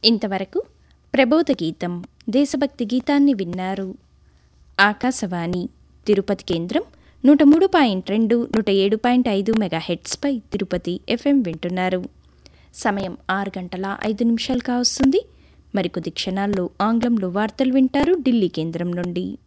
ఇంతవరకు ప్రబోధ గీతం దేశభక్తి గీతాన్ని విన్నారు. ఆకాశవాణి తిరుపతి కేంద్రం 103.2 107.5 మెగాహెర్ట్జ్పై తిరుపతి FM వింటున్నారు. సమయం 6:05 కావస్తుంది. మరికొద్ది క్షణాల్లో ఆంగ్లంలో వార్తలు వింటారు ఢిల్లీ కేంద్రం నుండి.